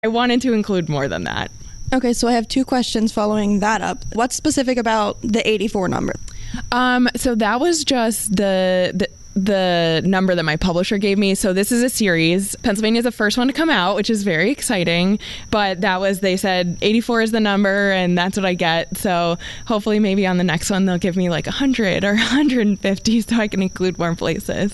I wanted to include more than that. Okay, so I have 2 questions following that up. What's specific about the 84 number? So that was just the number that my publisher gave me. So this is a series. Pennsylvania is the first one to come out, which is very exciting. But they said 84 is the number, and that's what I get. So hopefully maybe on the next one they'll give me like 100 or 150 so I can include more places.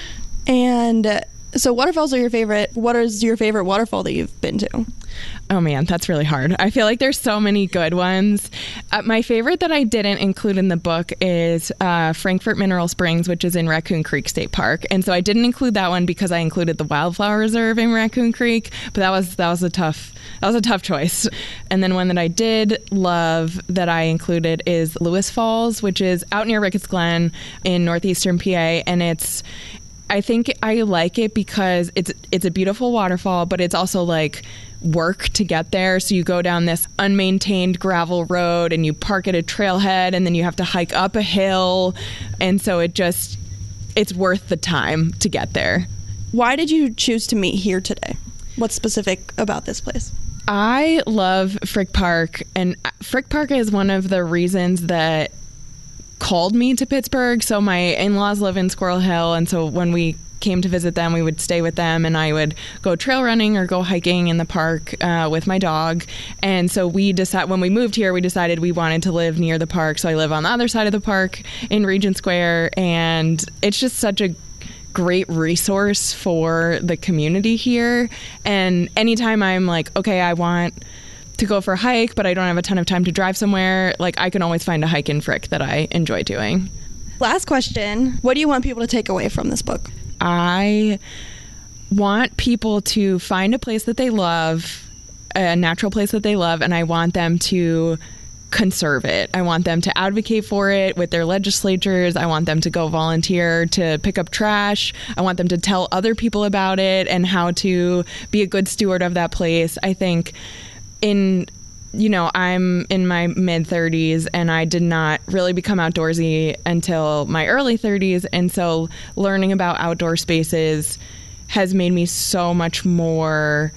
And so waterfalls are your favorite. What is your favorite waterfall that you've been to? Oh man, that's really hard. I feel like there's so many good ones. My favorite that I didn't include in the book is Frankfort Mineral Springs, which is in Raccoon Creek State Park. And so I didn't include that one because I included the Wildflower Reserve in Raccoon Creek, but that was a tough choice. And then one that I did love that I included is Lewis Falls, which is out near Ricketts Glen in northeastern PA, and I think I like it because it's a beautiful waterfall, but it's also like work to get there. So you go down this unmaintained gravel road and you park at a trailhead and then you have to hike up a hill. And so it's worth the time to get there. Why did you choose to meet here today? What's specific about this place? I love Frick Park, and Frick Park is one of the reasons that called me to Pittsburgh. So my in-laws live in Squirrel Hill, and so when we came to visit them, we would stay with them, and I would go trail running or go hiking in the park with my dog. And so when we moved here, we decided we wanted to live near the park. So I live on the other side of the park in Regent Square, and it's just such a great resource for the community here. And anytime I'm like, okay, I want to go for a hike, but I don't have a ton of time to drive somewhere, like I can always find a hike in Frick that I enjoy doing. Last question. What do you want people to take away from this book? I want people to find a place that they love, a natural place that they love, and I want them to conserve it. I want them to advocate for it with their legislatures. I want them to go volunteer to pick up trash. I want them to tell other people about it and how to be a good steward of that place. I think I'm in my mid-30s, and I did not really become outdoorsy until my early 30s. And so learning about outdoor spaces has made me so much more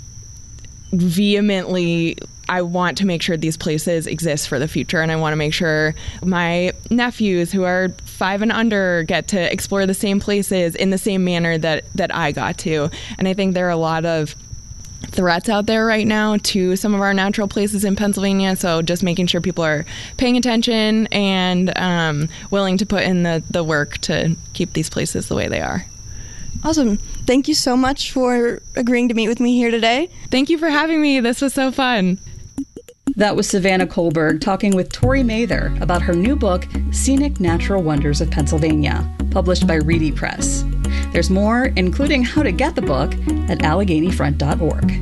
vehemently, I want to make sure these places exist for the future. And I want to make sure my nephews who are 5 and under get to explore the same places in the same manner that I got to. And I think there are a lot of threats out there right now to some of our natural places in Pennsylvania. So just making sure people are paying attention and willing to put in the work to keep these places the way they are. Awesome. Thank you so much for agreeing to meet with me here today. Thank you for having me. This was so fun. That was Savannah Kohlberg talking with Tori Mather about her new book, Scenic Natural Wonders of Pennsylvania, published by Reedy Press. There's more, including how to get the book, at AlleghenyFront.org.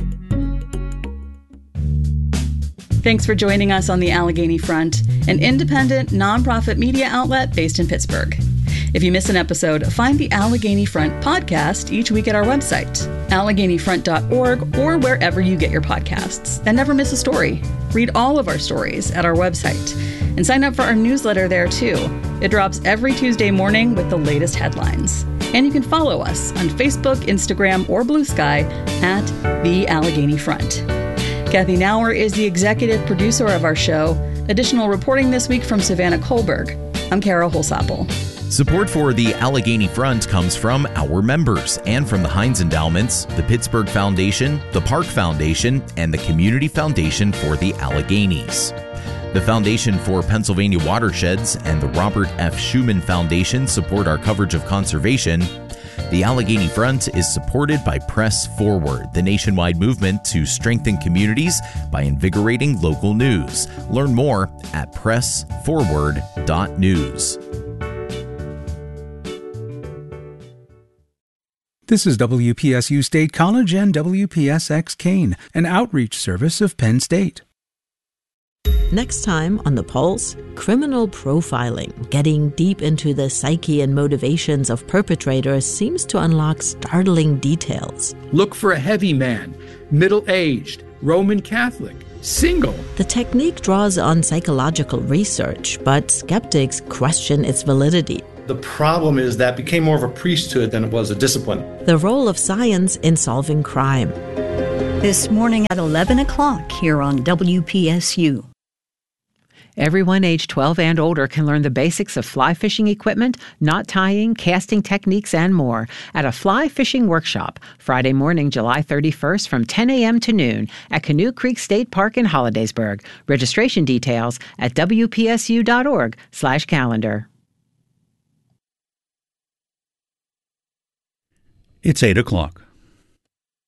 Thanks for joining us on the Allegheny Front, an independent, nonprofit media outlet based in Pittsburgh. If you miss an episode, find the Allegheny Front podcast each week at our website, AlleghenyFront.org, or wherever you get your podcasts. And never miss a story. Read all of our stories at our website. And sign up for our newsletter there, too. It drops every Tuesday morning with the latest headlines. And you can follow us on Facebook, Instagram, or Blue Sky at The Allegheny Front. Kathy Nauer is the executive producer of our show. Additional reporting this week from Savannah Kohlberg. I'm Kara Holsapple. Support for the Allegheny Front comes from our members and from the Heinz Endowments, the Pittsburgh Foundation, the Park Foundation, and the Community Foundation for the Alleghenies. The Foundation for Pennsylvania Watersheds and the Robert F. Schuman Foundation support our coverage of conservation. The Allegheny Front is supported by Press Forward, the nationwide movement to strengthen communities by invigorating local news. Learn more at pressforward.news. This is WPSU State College and WPSX Kane, an outreach service of Penn State. Next time on The Pulse, criminal profiling. Getting deep into the psyche and motivations of perpetrators seems to unlock startling details. Look for a heavy man, middle-aged, Roman Catholic, single. The technique draws on psychological research, but skeptics question its validity. The problem is that it became more of a priesthood than it was a discipline. The role of science in solving crime. This morning at 11 o'clock here on WPSU. Everyone age 12 and older can learn the basics of fly fishing equipment, knot tying, casting techniques, and more at a fly fishing workshop Friday morning, July 31st from 10 a.m. to noon at Canoe Creek State Park in Hollidaysburg. Registration details at wpsu.org/calendar. It's 8 o'clock.